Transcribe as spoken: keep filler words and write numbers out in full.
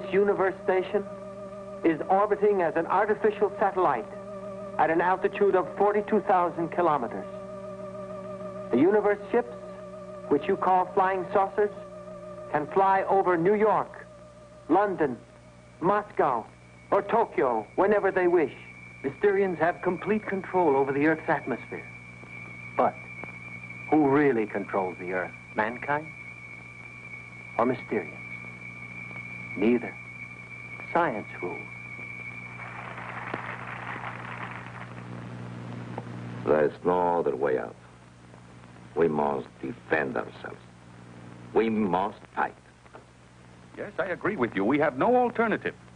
universe station is orbiting as an artificial satellite at an altitude of forty-two thousand kilometers. The universe ships, which you call flying saucers, can fly over New York, London, Moscow, or Tokyo whenever they wish. Mysterians have complete control over the Earth's atmosphere. But who really controls the Earth? Mankind or Mysterians? Neither. Science rules. There is no other way out. We must defend ourselves. We must fight. Yes, I agree with you. We have no alternative.